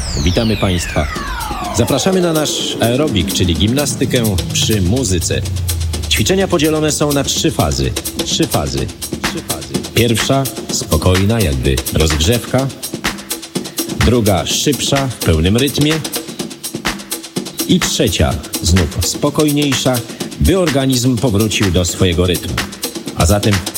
Witamy Państwa. Zapraszamy na nasz aerobik, czyli gimnastykę przy muzyce. Ćwiczenia podzielone są na trzy fazy. Pierwsza spokojna, jakby rozgrzewka. Druga szybsza, w pełnym rytmie. I trzecia znów spokojniejsza, by organizm powrócił do swojego rytmu. A zatem